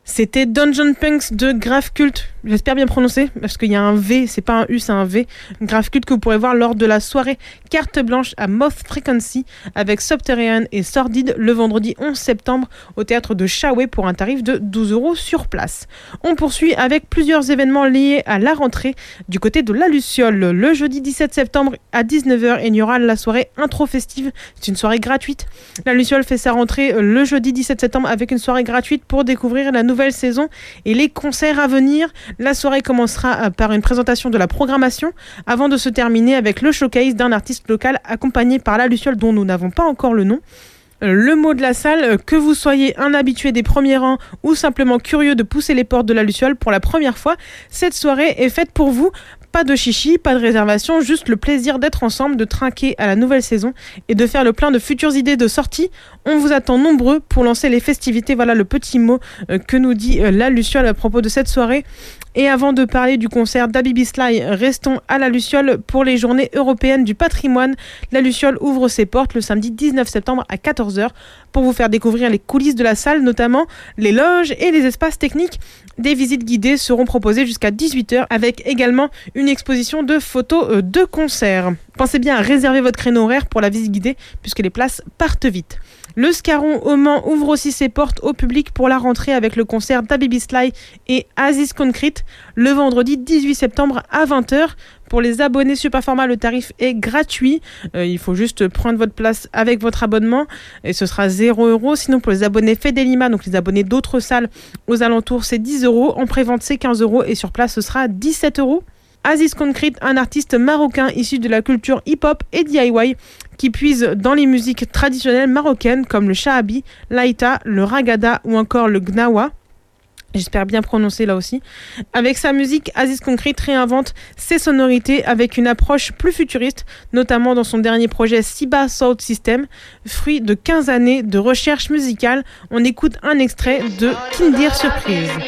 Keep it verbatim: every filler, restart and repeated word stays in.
C'était Dungeon Punks de Grave Cult, j'espère bien prononcer, parce qu'il y a un V, c'est pas un U, c'est un V. Grave Cult que vous pourrez voir lors de la soirée Carte Blanche à Moth Frequency avec Subterranean et Sordid le vendredi onze septembre au théâtre de Chaoué pour un tarif de douze euros sur place. On poursuit avec plusieurs événements liés à la rentrée du côté de la Luciole. Le jeudi dix-sept septembre à dix-neuf heures, il y aura la soirée Intro Festive, c'est une soirée gratuite. La Luciole fait sa rentrée le jeudi dix-sept septembre avec une soirée gratuite pour découvrir la nouvelle saison et les concerts à venir. La soirée commencera par une présentation de la programmation avant de se terminer avec le showcase d'un artiste local accompagné par la Luciole dont nous n'avons pas encore le nom. Le mot de la salle, que vous soyez un habitué des premiers rangs ou simplement curieux de pousser les portes de la Luciole pour la première fois, cette soirée est faite pour vous. Pas de chichi, pas de réservation, juste le plaisir d'être ensemble, de trinquer à la nouvelle saison et de faire le plein de futures idées de sortie. On vous attend nombreux pour lancer les festivités. Voilà le petit mot que nous dit la Luciole à propos de cette soirée. Et avant de parler du concert d'Habibi Sly, restons à la Luciole pour les journées européennes du patrimoine. La Luciole ouvre ses portes le samedi dix-neuf septembre à quatorze heures pour vous faire découvrir les coulisses de la salle, notamment les loges et les espaces techniques. Des visites guidées seront proposées jusqu'à dix-huit heures avec également une exposition de photos de concert. Pensez bien à réserver votre créneau horaire pour la visite guidée puisque les places partent vite. Le Scarron au Mans ouvre aussi ses portes au public pour la rentrée avec le concert d'Habibi Sly et Aziz Concrete le vendredi dix-huit septembre à vingt heures. Pour les abonnés Superformat, le tarif est gratuit. Euh, il faut juste prendre votre place avec votre abonnement et ce sera zéro euros. Sinon, pour les abonnés Fedelima, donc les abonnés d'autres salles aux alentours, c'est dix euros. En prévente, c'est quinze euros et sur place, ce sera dix-sept euros. Aziz Concrete, un artiste marocain issu de la culture hip-hop et D I Y qui puise dans les musiques traditionnelles marocaines comme le shahabi, l'aïta, le ragada ou encore le gnawa. J'espère bien prononcer là aussi. Avec sa musique, Aziz Concrete réinvente ses sonorités avec une approche plus futuriste, notamment dans son dernier projet Siba Sound System, fruit de quinze années de recherche musicale. On écoute un extrait de Kindir Surprise.